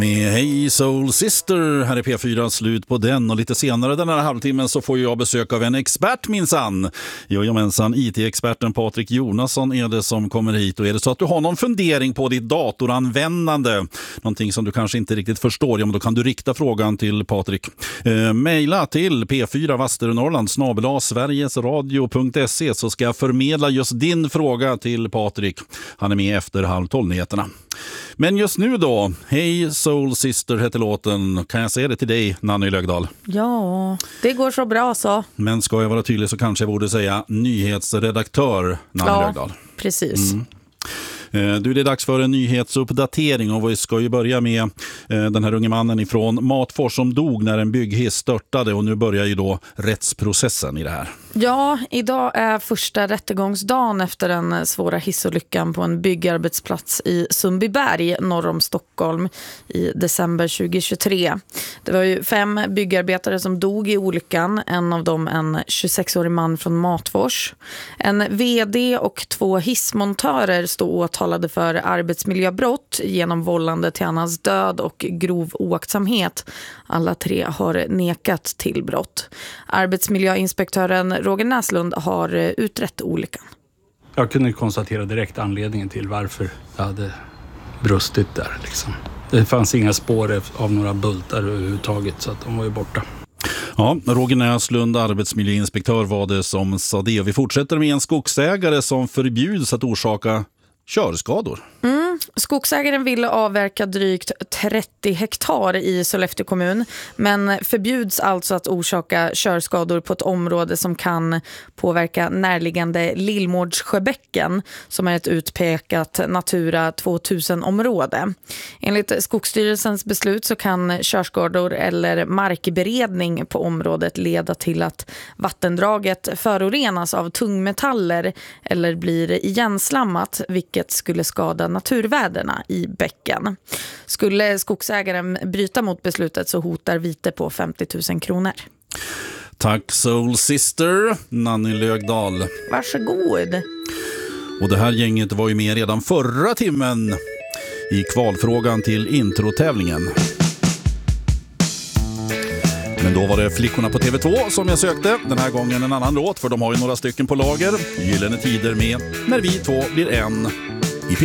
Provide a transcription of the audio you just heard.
Med Hey Soul Sister, här är P4, slut på den, och lite senare den här halvtimmen så får jag besök av en expert minsann. Jajamensan, IT-experten Patrik Jonasson är det som kommer hit, och är det så att du har någon fundering på ditt datoranvändande, någonting som du kanske inte riktigt förstår, ja men då kan du rikta frågan till Patrik. Maila till P4 Vasternorrland @sverigesradio.se så ska jag förmedla just din fråga till Patrik. Han är med efter 11:30-nyheterna. Men just nu då, Hey Soul Sister heter låten. Kan jag säga det till dig, Nanny Lögdahl? Ja, det går så bra så. Men ska jag vara tydlig så kanske jag borde säga nyhetsredaktör Nanny Lögdahl. Precis. Du, det är dags för en nyhetsuppdatering, och vi ska ju börja med den här unge mannen ifrån Matfors som dog när en bygghiss störtade, och nu börjar ju då rättsprocessen i det här. Ja, idag är första rättegångsdagen efter den svåra hissolyckan på en byggarbetsplats i Sundbyberg norr om Stockholm i december 2023. Det var ju 5 byggarbetare som dog i olyckan, en av dem en 26-årig man från Matfors. En vd och 2 hissmontörer står åtalade för arbetsmiljöbrott genom vållande till annans död och grov oaktsamhet. Alla 3 har nekat till brott. Arbetsmiljöinspektören Roger Näslund har utrett olyckan. Jag kunde konstatera direkt anledningen till varför det hade brustit där. Liksom. Det fanns inga spår av några bultar överhuvudtaget, så att de var ju borta. Ja, Roger Näslund, arbetsmiljöinspektör, var det som sa det. Vi fortsätter med en skogsägare som förbjuds att orsaka körskador. Skogsägaren ville avverka drygt 30 hektar i Sollefteå kommun, men förbjuds alltså att orsaka körskador på ett område som kan påverka närliggande Lillmårdssjöbäcken, som är ett utpekat Natura 2000-område. Enligt Skogsstyrelsens beslut så kan körskador eller markberedning på området leda till att vattendraget förorenas av tungmetaller eller blir igenslammat, vilket skulle skada naturvärdena i bäcken. Skulle skogsägaren bryta mot beslutet så hotar vite på 50 000 kronor. Tack Soul Sister, Nanny Lögdahl. Varsågod. Och det här gänget var ju med redan förra timmen i kvalfrågan till introtävlingen. Men då var det Flickorna på TV2 som jag sökte. Den här gången en annan låt, för de har ju några stycken på lager. Gyllene tider med När vi två blir en.